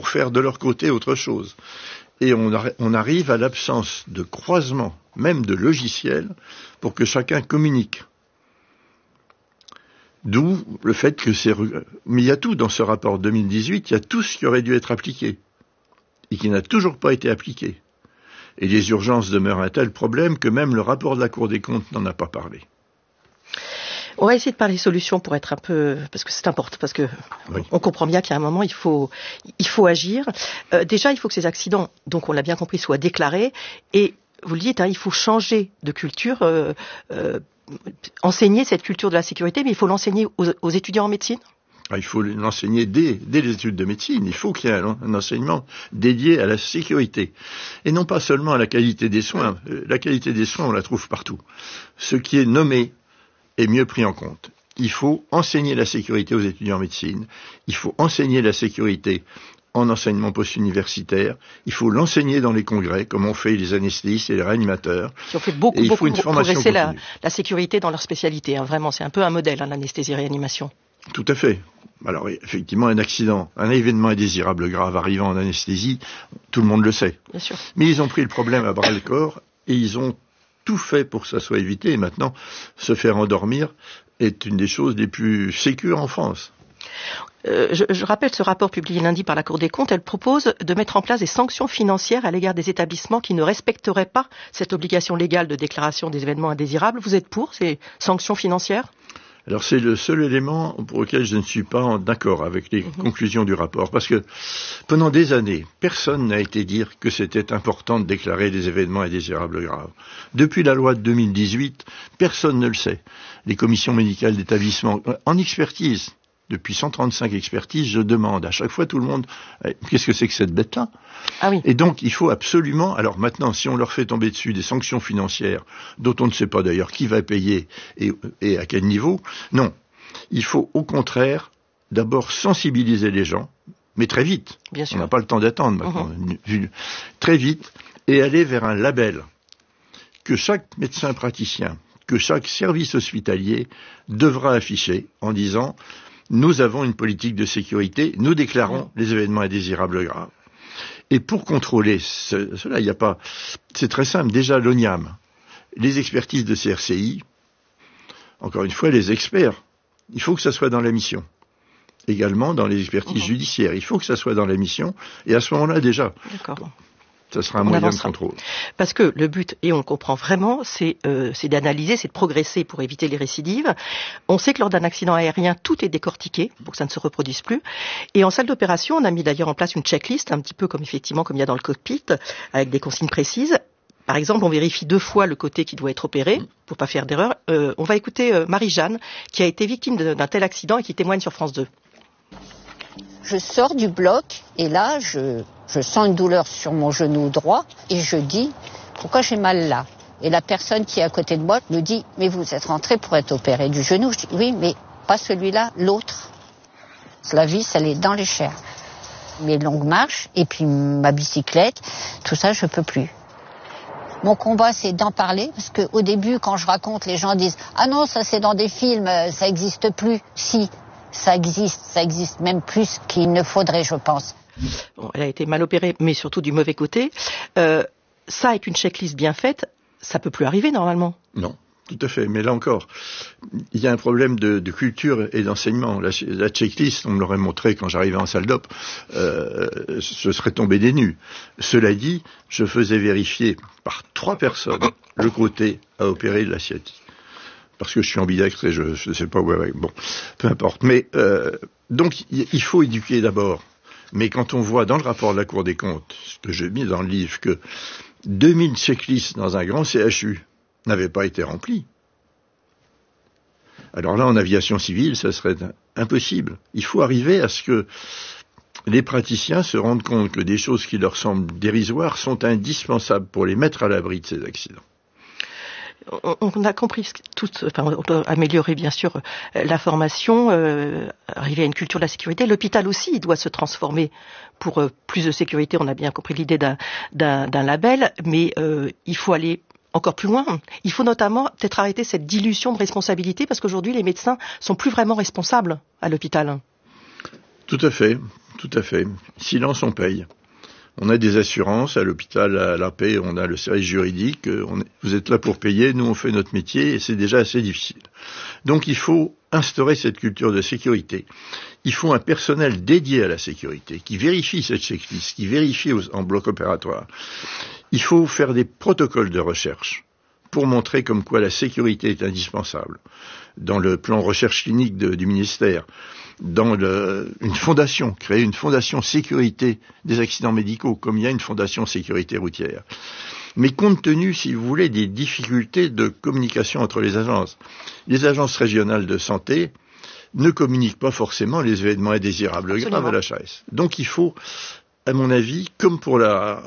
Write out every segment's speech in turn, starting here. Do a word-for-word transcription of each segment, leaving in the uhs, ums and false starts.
faire de leur côté autre chose. Et on, a, on arrive à l'absence de croisement, même de logiciels, pour que chacun communique. D'où le fait que c'est... Mais il y a tout dans ce rapport deux mille dix-huit, il y a tout ce qui aurait dû être appliqué, et qui n'a toujours pas été appliqué. Et les urgences demeurent un tel problème que même le rapport de la Cour des comptes n'en a pas parlé. On va essayer de parler solutions pour être un peu, parce que c'est important, parce que oui. on comprend bien qu'à un moment il faut, il faut agir. Euh, déjà, il faut que ces accidents, donc on l'a bien compris, soient déclarés. Et vous le dites, hein, il faut changer de culture, euh, euh, enseigner cette culture de la sécurité, mais il faut l'enseigner aux, aux étudiants en médecine. Il faut l'enseigner dès, dès les études de médecine. Il faut qu'il y ait un, un enseignement dédié à la sécurité. Et non pas seulement à la qualité des soins. La qualité des soins, on la trouve partout. Ce qui est nommé est mieux pris en compte. Il faut enseigner la sécurité aux étudiants en médecine. Il faut enseigner la sécurité en enseignement post-universitaire. Il faut l'enseigner dans les congrès, comme ont fait les anesthésistes et les réanimateurs. Qui ont fait beaucoup, beaucoup pour progresser la, la sécurité dans leur spécialité. Hein. Vraiment, c'est un peu un modèle, hein, l'anesthésie-réanimation. Tout à fait. Alors, effectivement, un accident, un événement indésirable grave arrivant en anesthésie, tout le monde le sait. Bien sûr. Mais ils ont pris le problème à bras-le-corps et ils ont tout fait pour que ça soit évité. Et maintenant, se faire endormir est une des choses les plus sécures en France. Euh, je, je rappelle ce rapport publié lundi par la Cour des comptes. Elle propose de mettre en place des sanctions financières à l'égard des établissements qui ne respecteraient pas cette obligation légale de déclaration des événements indésirables. Vous êtes pour ces sanctions financières ? Alors c'est le seul élément pour lequel je ne suis pas d'accord avec les mmh. conclusions du rapport, parce que pendant des années, personne n'a été dire que c'était important de déclarer des événements indésirables graves. Depuis la loi de deux mille dix-huit, personne ne le sait. Les commissions médicales d'établissement, en expertise, depuis cent trente-cinq expertises, je demande à chaque fois tout le monde, eh, qu'est-ce que c'est que cette bête-là ? Ah oui. Et donc, il faut absolument... Alors maintenant, si on leur fait tomber dessus des sanctions financières, dont on ne sait pas d'ailleurs qui va payer et, et à quel niveau, non. Il faut au contraire d'abord sensibiliser les gens, mais très vite. Bien sûr. On n'a pas le temps d'attendre maintenant. Uh-huh. Très vite, et aller vers un label que chaque médecin praticien, que chaque service hospitalier devra afficher en disant... Nous avons une politique de sécurité, nous déclarons les événements indésirables graves. Et pour contrôler ce, cela, il n'y a pas... C'est très simple. Déjà, l'O N I A M, les expertises de C R C I, encore une fois, les experts, il faut que ça soit dans la mission. Également dans les expertises mmh. judiciaires, il faut que ça soit dans la mission. Et à ce moment-là, déjà... D'accord. Ça sera un on moyen avancera. de contrôle. Parce que le but, et on le comprend vraiment, c'est, euh, c'est d'analyser, c'est de progresser pour éviter les récidives. On sait que lors d'un accident aérien, tout est décortiqué pour que ça ne se reproduise plus. Et en salle d'opération, on a mis d'ailleurs en place une checklist, un petit peu comme effectivement comme il y a dans le cockpit, avec des consignes précises. Par exemple, on vérifie deux fois le côté qui doit être opéré, pour pas faire d'erreur. Euh, on va écouter euh, Marie-Jeanne, qui a été victime d'un tel accident et qui témoigne sur France deux. Je sors du bloc et là, je, je sens une douleur sur mon genou droit et je dis, pourquoi j'ai mal là ? Et la personne qui est à côté de moi me dit, mais vous êtes rentré pour être opéré du genou ? Je dis, oui, mais pas celui-là, l'autre. La vis, elle est dans les chairs. Mes longues marches et puis ma bicyclette, tout ça, je peux plus. Mon combat, c'est d'en parler, parce qu'au début, quand je raconte, les gens disent, ah non, ça c'est dans des films, ça n'existe plus. Si. Ça existe, ça existe même plus qu'il ne faudrait, je pense. Bon, elle a été mal opérée, mais surtout du mauvais côté. Euh, ça, avec une checklist bien faite, ça peut plus arriver normalement. Non, tout à fait. Mais là encore, il y a un problème de, de culture et d'enseignement. La, la checklist, on me l'aurait montré quand j'arrivais en salle d'op, euh, ce serait tombé des nues. Cela dit, je faisais vérifier par trois personnes le côté à opérer de la sciatique. Parce que je suis ambidextre et je ne sais pas où avec. Bon, peu importe. Mais euh, donc, il faut éduquer d'abord. Mais quand on voit dans le rapport de la Cour des comptes, ce que j'ai mis dans le livre, que deux mille checklists dans un grand C H U n'avaient pas été remplies, alors là, en aviation civile, ça serait impossible. Il faut arriver à ce que les praticiens se rendent compte que des choses qui leur semblent dérisoires sont indispensables pour les mettre à l'abri de ces accidents. On a compris tout, enfin, on doit améliorer bien sûr la formation, euh, arriver à une culture de la sécurité. L'hôpital aussi, il doit se transformer pour euh, plus de sécurité. On a bien compris l'idée d'un, d'un, d'un label, mais euh, il faut aller encore plus loin. Il faut notamment peut-être arrêter cette dilution de responsabilité, parce qu'aujourd'hui les médecins sont plus vraiment responsables à l'hôpital. Tout à fait. Tout à fait. Silence, on paye. On a des assurances, à l'hôpital, à l'A P, on a le service juridique, on est, vous êtes là pour payer, nous on fait notre métier et c'est déjà assez difficile. Donc il faut instaurer cette culture de sécurité. Il faut un personnel dédié à la sécurité, qui vérifie cette checklist, qui vérifie en bloc opératoire. Il faut faire des protocoles de recherche pour montrer comme quoi la sécurité est indispensable. Dans le plan recherche clinique de, du ministère, dans le, une fondation, créer une fondation sécurité des accidents médicaux, comme il y a une fondation sécurité routière. Mais compte tenu, si vous voulez, des difficultés de communication entre les agences, les agences régionales de santé ne communiquent pas forcément les événements indésirables graves à l'H A S. Donc il faut, à mon avis, comme pour la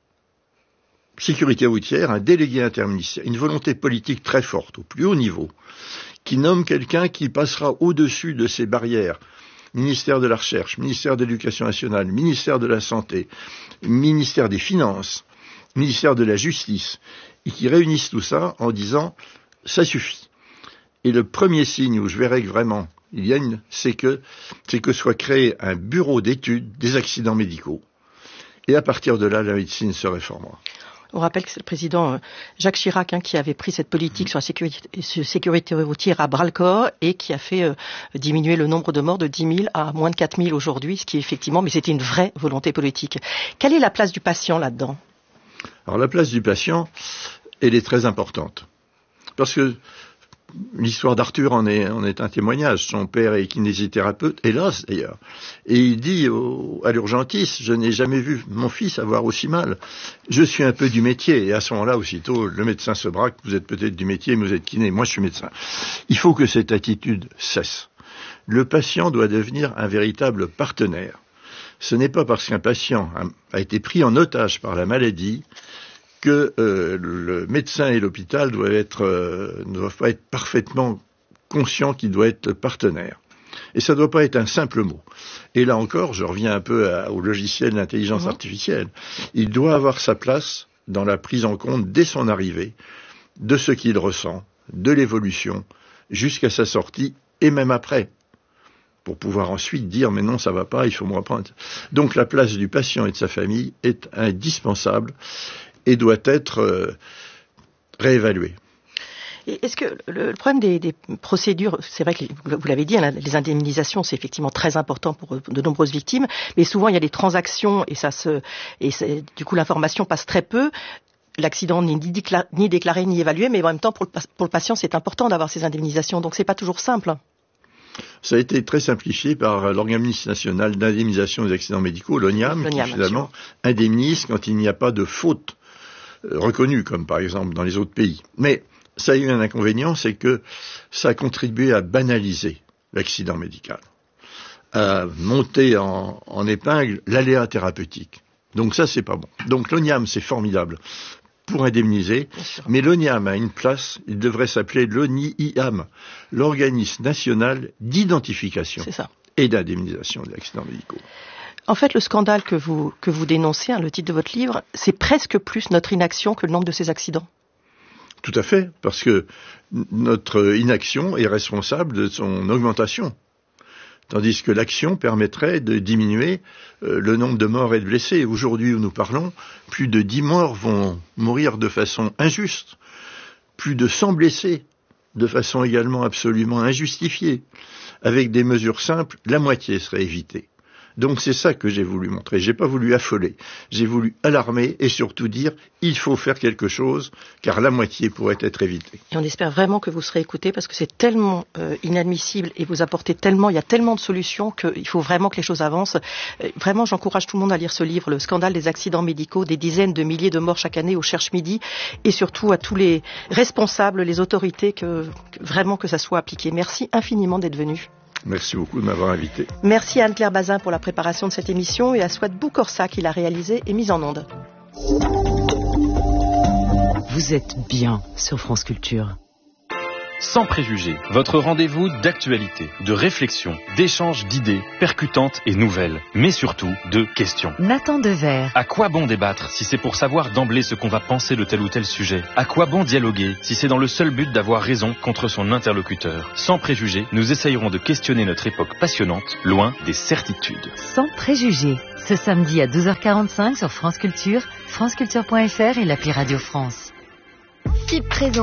sécurité routière, un délégué interministériel, une volonté politique très forte, au plus haut niveau, qui nomme quelqu'un qui passera au-dessus de ces barrières. Ministère de la Recherche, ministère de l'Éducation nationale, ministère de la Santé, ministère des Finances, ministère de la Justice, et qui réunissent tout ça en disant « ça suffit ». Et le premier signe où je verrai que vraiment il y a une, c'est que, c'est que soit créé un bureau d'études des accidents médicaux. Et à partir de là, la médecine se réformera. On rappelle que c'est le président Jacques Chirac hein, qui avait pris cette politique sur la sécurité, sécurité routière à bras-le-corps et qui a fait euh, diminuer le nombre de morts de dix mille à moins de quatre mille aujourd'hui, ce qui est effectivement, mais c'était une vraie volonté politique. Quelle est la place du patient là-dedans ? Alors la place du patient, elle est très importante. Parce que l'histoire d'Arthur en est, en est un témoignage. Son père est kinésithérapeute, hélas d'ailleurs. Et il dit au, à l'urgentiste, je n'ai jamais vu mon fils avoir aussi mal. Je suis un peu du métier. Et à ce moment-là, aussitôt, le médecin se braque. Vous êtes peut-être du métier, mais vous êtes kiné. Moi, je suis médecin. Il faut que cette attitude cesse. Le patient doit devenir un véritable partenaire. Ce n'est pas parce qu'un patient a, a été pris en otage par la maladie que euh, le médecin et l'hôpital doivent être, euh, ne doivent pas être parfaitement conscients qu'il doit être partenaire. Et ça ne doit pas être un simple mot. Et là encore, je reviens un peu à, au logiciel d'intelligence mmh. artificielle. Il doit avoir sa place dans la prise en compte dès son arrivée de ce qu'il ressent, de l'évolution, jusqu'à sa sortie et même après, pour pouvoir ensuite dire « mais non, ça va pas, il faut me reprendre ». Donc la place du patient et de sa famille est indispensable et doit être euh, réévalué. Et est-ce que le, le problème des, des procédures, c'est vrai que les, vous l'avez dit, hein, les indemnisations, c'est effectivement très important pour de nombreuses victimes, mais souvent il y a des transactions et ça se, et du coup l'information passe très peu. L'accident n'est ni, décla, ni déclaré ni évalué, mais en même temps pour le, pour le patient c'est important d'avoir ces indemnisations, donc c'est pas toujours simple. Ça a été très simplifié par l'Organisme national d'indemnisation des accidents médicaux, l'ONIAM, qui finalement indemnise quand il n'y a pas de faute reconnue, comme par exemple dans les autres pays. Mais ça a eu un inconvénient, c'est que ça a contribué à banaliser l'accident médical, à monter en, en épingle l'aléa thérapeutique. Donc ça, c'est pas bon. Donc l'ONIAM, c'est formidable pour indemniser, mais l'ONIAM a une place, il devrait s'appeler l'ONIAM, l'Organisme national d'identification et d'indemnisation des accidents médicaux. En fait, le scandale que vous, que vous dénoncez, hein, le titre de votre livre, c'est presque plus notre inaction que le nombre de ces accidents. Tout à fait, parce que notre inaction est responsable de son augmentation. Tandis que l'action permettrait de diminuer euh, le nombre de morts et de blessés. Aujourd'hui où nous parlons, plus de dix morts vont mourir de façon injuste, plus de cent blessés de façon également absolument injustifiée. Avec des mesures simples, la moitié serait évitée. Donc c'est ça que j'ai voulu montrer. J'ai pas voulu affoler, j'ai voulu alarmer et surtout dire il faut faire quelque chose car la moitié pourrait être évitée. Et on espère vraiment que vous serez écoutés parce que c'est tellement euh, inadmissible et vous apportez tellement, il y a tellement de solutions qu'il faut vraiment que les choses avancent. Euh, vraiment, j'encourage tout le monde à lire ce livre, Le scandale des accidents médicaux, des dizaines de milliers de morts chaque année au Cherche Midi et surtout à tous les responsables, les autorités, que, que vraiment que ça soit appliqué. Merci infiniment d'être venu. Merci beaucoup de m'avoir invité. Merci à Anne-Claire Bazin pour la préparation de cette émission et à Swat Boukorsa qui l'a réalisée et mise en onde. Vous êtes bien sur France Culture. Sans préjugés, votre rendez-vous d'actualité, de réflexion, d'échange d'idées percutantes et nouvelles, mais surtout de questions. Nathan Dever. À quoi bon débattre si c'est pour savoir d'emblée ce qu'on va penser de tel ou tel sujet? À quoi bon dialoguer si c'est dans le seul but d'avoir raison contre son interlocuteur? Sans préjugés, nous essayerons de questionner notre époque passionnante, loin des certitudes. Sans préjugés, ce samedi à douze heures quarante-cinq sur France Culture, franceculture point f r et l'appli Radio France. F I P présente